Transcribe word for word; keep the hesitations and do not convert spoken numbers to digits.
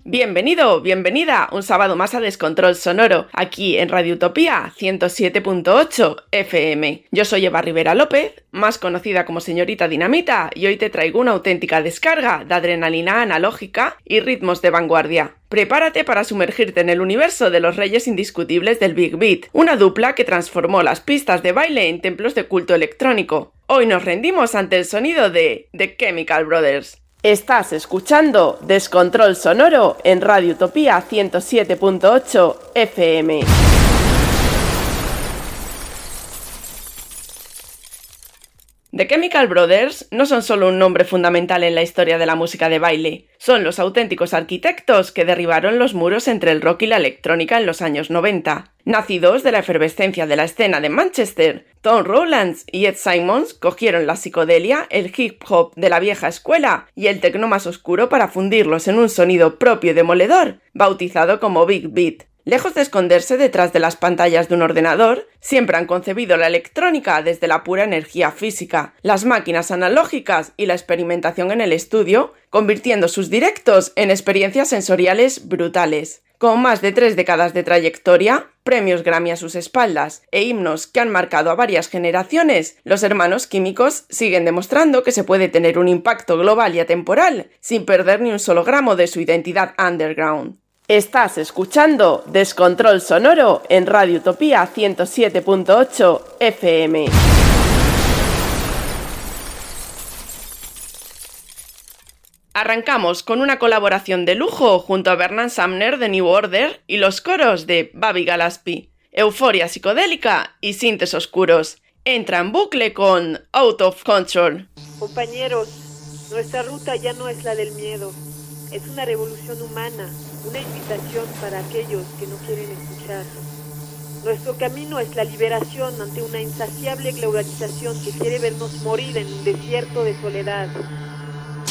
Bienvenido, bienvenida un sábado más a Descontrol Sonoro, aquí en Radio Utopía ciento siete punto ocho F M. Yo soy Eva Rivera López, más conocida como Señorita Dinamita, y hoy te traigo una auténtica descarga de adrenalina analógica y ritmos de vanguardia. Prepárate para sumergirte en el universo de los reyes indiscutibles del Big Beat, una dupla que transformó las pistas de baile en templos de culto electrónico. Hoy nos rendimos ante el sonido de The Chemical Brothers. Estás escuchando Descontrol Sonoro en Radio Utopía ciento siete punto ocho F M. The Chemical Brothers no son solo un nombre fundamental en la historia de la música de baile, son los auténticos arquitectos que derribaron los muros entre el rock y la electrónica en los años noventa. Nacidos de la efervescencia de la escena de Manchester, Tom Rowlands y Ed Simons cogieron la psicodelia, el hip hop de la vieja escuela y el tecno más oscuro para fundirlos en un sonido propio y demoledor, bautizado como Big Beat. Lejos de esconderse detrás de las pantallas de un ordenador, siempre han concebido la electrónica desde la pura energía física, las máquinas analógicas y la experimentación en el estudio, convirtiendo sus directos en experiencias sensoriales brutales. Con más de tres décadas de trayectoria, premios Grammy a sus espaldas e himnos que han marcado a varias generaciones, los hermanos químicos siguen demostrando que se puede tener un impacto global y atemporal sin perder ni un solo gramo de su identidad underground. Estás escuchando Descontrol Sonoro en Radio Utopía ciento siete punto ocho F M. Arrancamos con una colaboración de lujo junto a Bernard Sumner de New Order y los coros de Bobby Gillespie. Euforia psicodélica y sintes oscuros. Entra en bucle con Out of Control. Compañeros, nuestra ruta ya no es la del miedo. Es una revolución humana, una invitación para aquellos que no quieren escuchar. Nuestro camino es la liberación ante una insaciable globalización que quiere vernos morir en un desierto de soledad.